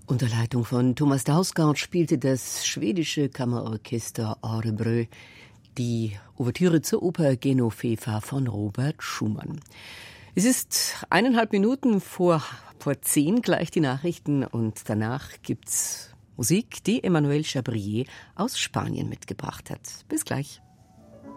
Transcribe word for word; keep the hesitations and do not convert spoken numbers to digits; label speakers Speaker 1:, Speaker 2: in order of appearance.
Speaker 1: Unter Leitung von Thomas Dausgaard spielte das schwedische Kammerorchester Örebro die Ouvertüre zur Oper Genoveva von Robert Schumann. Es ist eineinhalb Minuten vor, vor zehn, gleich die Nachrichten, und danach gibt's Musik, die Emmanuel Chabrier aus Spanien mitgebracht hat. Bis gleich.